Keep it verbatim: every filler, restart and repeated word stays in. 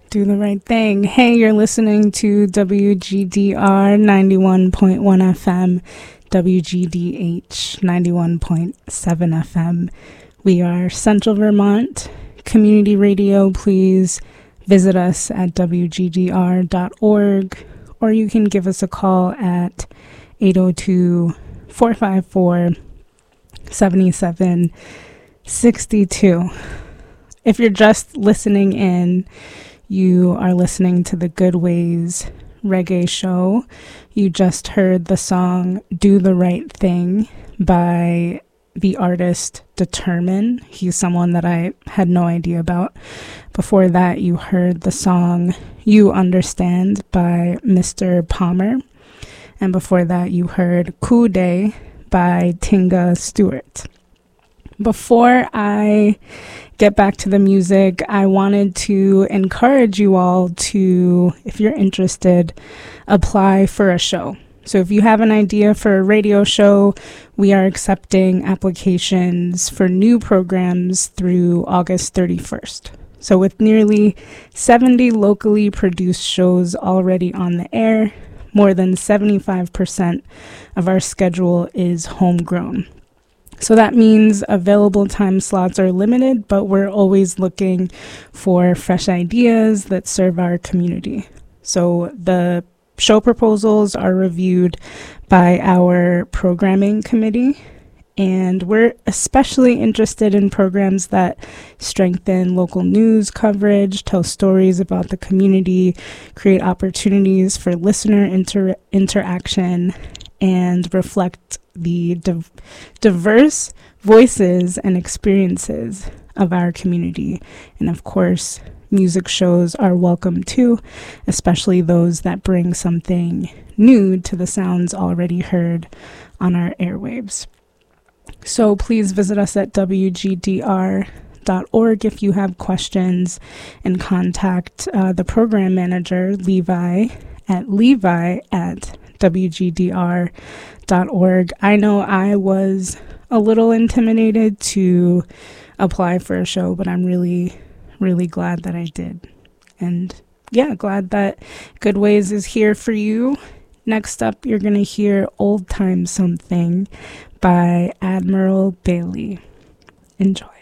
Do the right thing. Hey, you're listening to W G D R ninety-one point one F M, W G D H ninety-one point seven F M. We are Central Vermont Community Radio. Please visit us at w g d r dot org, or you can give us a call at eight oh two, four five four, seven seven six two. If you're just listening in, you are listening to the Good Ways Reggae Show. You just heard the song Do the Right Thing by the artist Determine. He's someone that I had no idea about. Before that, you heard the song You Understand by Mister Palmer. And before that, you heard Coup Day by Tinga Stewart. Before I get back to the music, I wanted to encourage you all to, if you're interested, apply for a show. So if you have an idea for a radio show, we are accepting applications for new programs through August thirty-first. So with nearly seventy locally produced shows already on the air, more than seventy-five percent of our schedule is homegrown. So that means available time slots are limited, but we're always looking for fresh ideas that serve our community. So the show proposals are reviewed by our programming committee, and we're especially interested in programs that strengthen local news coverage, tell stories about the community, create opportunities for listener inter- interaction, and reflect the div- diverse voices and experiences of our community. And of course, music shows are welcome too, especially those that bring something new to the sounds already heard on our airwaves. So please visit us at w g d r dot org if you have questions, and contact uh, the program manager, Levi, at levi at w g d r dot org. I know I was a little intimidated to apply for a show, but I'm really, really glad that I did. And yeah, glad that Good Ways is here for you. Next up, you're going to hear Old Time Something by Admiral Bailey. Enjoy.